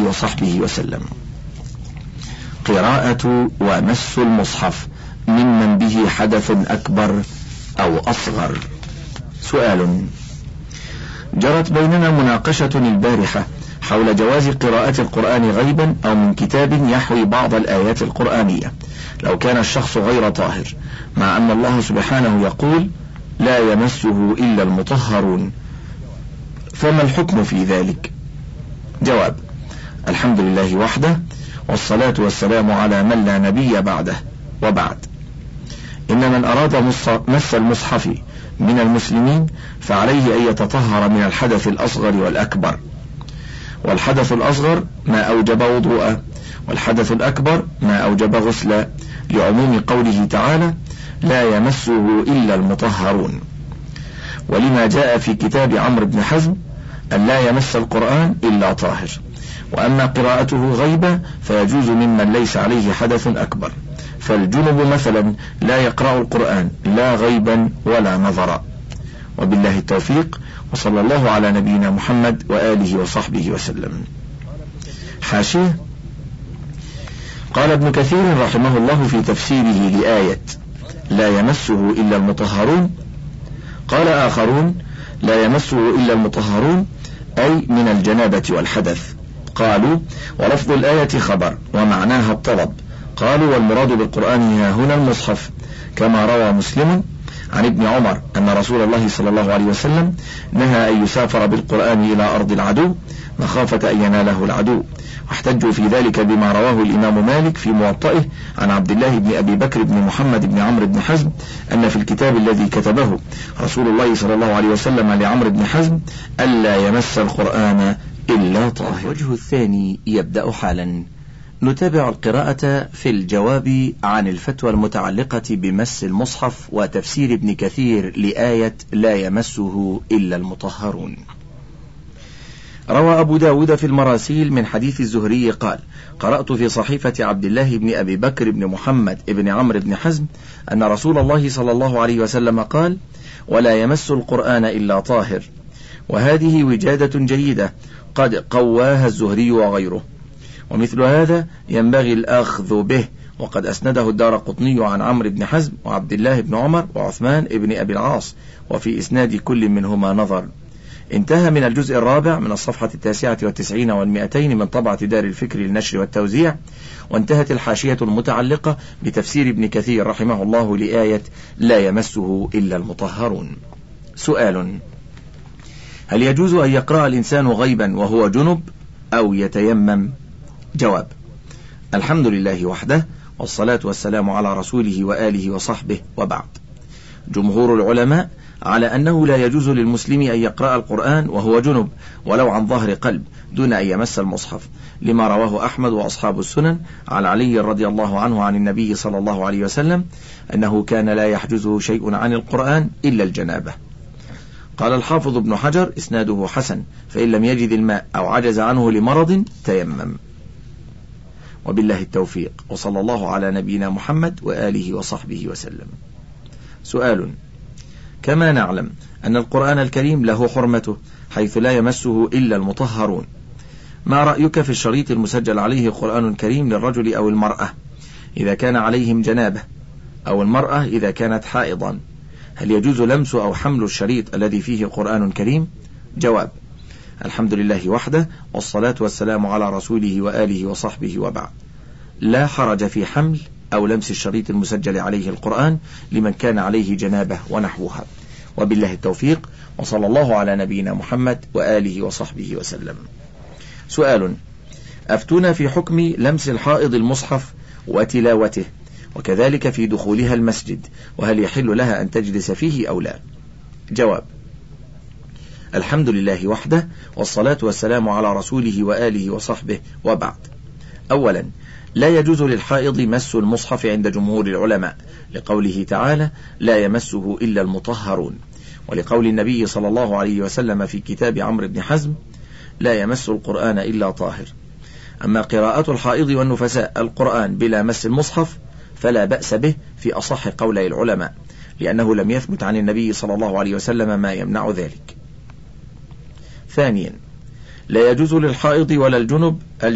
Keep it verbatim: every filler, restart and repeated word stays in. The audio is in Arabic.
وآله وصحبه وسلم. قراءة ومس المصحف ممن به حدث أكبر أو أصغر. سؤال: جرت بيننا مناقشة البارحة حول جواز قراءة القرآن غيبا أو من كتاب يحوي بعض الآيات القرآنية لو كان الشخص غير طاهر، مع أن الله سبحانه يقول: لا يمسه إلا المطهرون، فما الحكم في ذلك؟ جواب: الحمد لله وحده، والصلاة والسلام على من لا نبي بعده، وبعد. إن من أراد مس المصحف من المسلمين فعليه أن يتطهر من الحدث الأصغر والأكبر، والحدث الأصغر ما أوجب وضوءا، والحدث الأكبر ما أوجب غسلا، لعموم قوله تعالى: لا يمسه إلا المطهرون، ولما جاء في كتاب عمرو بن حزم أن لا يمس القرآن إلا طاهر. وأما قراءته غيبة فيجوز ممن ليس عليه حدث أكبر، فالجنب مثلا لا يقرأ القرآن لا غيبا ولا نظرا. وبالله التوفيق، وصلى الله على نبينا محمد وآله وصحبه وسلم. حاشية: قال ابن كثير رحمه الله في تفسيره لآية لا يمسه إلا المطهرون، قال آخرون: لا يمسه إلا المطهرون أي من الجنابة والحدث. قالوا: ولفظ الآية خبر ومعناها الطلب. قالوا: والمراد بالقرآن ها هنا المصحف، كما روى مسلم عن ابن عمر أن رسول الله صلى الله عليه وسلم نهى أن يسافر بالقرآن إلى أرض العدو مخافة أن يناله العدو. واحتجوا في ذلك بما رواه الإمام مالك في موطئه عن عبد الله بن أبي بكر بن محمد بن عمرو بن حزم أن في الكتاب الذي كتبه رسول الله صلى الله عليه وسلم لعمرو بن حزم ألا يمس القرآن إلا طاهر. الوجه الثاني يبدأ حالا. نتابع القراءة في الجواب عن الفتوى المتعلقة بمس المصحف وتفسير ابن كثير لآية لا يمسه إلا المطهرون. روى أبو داود في المراسيل من حديث الزهري قال: قرأت في صحيفة عبد الله بن أبي بكر بن محمد بن عمرو بن حزم أن رسول الله صلى الله عليه وسلم قال: ولا يمس القرآن إلا طاهر. وهذه وجادة جيدة قد قواها الزهري وغيره، ومثل هذا ينبغي الأخذ به، وقد أسنده الدارقطني عن عمرو بن حزم وعبد الله بن عمر وعثمان بن أبي العاص، وفي إسناد كل منهما نظر. انتهى من الجزء الرابع من الصفحة التاسعة والتسعين والمئتين من طبعة دار الفكر للنشر والتوزيع. وانتهت الحاشية المتعلقة بتفسير ابن كثير رحمه الله لآية لا يمسه إلا المطهرون. سؤال: هل يجوز أن يقرأ الإنسان غيبا وهو جنب أو يتيمم؟ جواب: الحمد لله وحده، والصلاة والسلام على رسوله وآله وصحبه، وبعد. جمهور العلماء على أنه لا يجوز للمسلم أن يقرأ القرآن وهو جنب ولو عن ظهر قلب دون أن يمس المصحف، لما رواه أحمد وأصحاب السنن عن علي رضي الله عنه عن النبي صلى الله عليه وسلم أنه كان لا يحجزه شيء عن القرآن إلا الجنابة. قال الحافظ ابن حجر: إسناده حسن، فإن لم يجد الماء أو عجز عنه لمرض تيمم. وبالله التوفيق، وصلى الله على نبينا محمد وآله وصحبه وسلم. سؤال: كما نعلم أن القرآن الكريم له حرمته حيث لا يمسه إلا المطهرون، ما رأيك في الشريط المسجل عليه قرآن كريم للرجل أو المرأة إذا كان عليهم جنابة، أو المرأة إذا كانت حائضا؟ هل يجوز لمس أو حمل الشريط الذي فيه قرآن كريم؟ جواب: الحمد لله وحده، والصلاة والسلام على رسوله وآله وصحبه، وبعد. لا حرج في حمل أو لمس الشريط المسجل عليه القرآن لمن كان عليه جنابة ونحوها. وبالله التوفيق، وصلى الله على نبينا محمد وآله وصحبه وسلم. سؤال: أفتونا في حكم لمس الحائض المصحف وتلاوته، وكذلك في دخولها المسجد، وهل يحل لها أن تجلس فيه أو لا؟ جواب: الحمد لله وحده، والصلاة والسلام على رسوله وآله وصحبه، وبعد. أولا، لا يجوز للحائض مس المصحف عند جمهور العلماء، لقوله تعالى: لا يمسه إلا المطهرون، ولقول النبي صلى الله عليه وسلم في كتاب عمرو بن حزم: لا يمس القرآن إلا طاهر. أما قراءة الحائض والنفساء القرآن بلا مس المصحف فلا بأس به في أصح قولي العلماء، لأنه لم يثبت عن النبي صلى الله عليه وسلم ما يمنع ذلك. ثانيا، لا يجوز للحائض ولا الجنب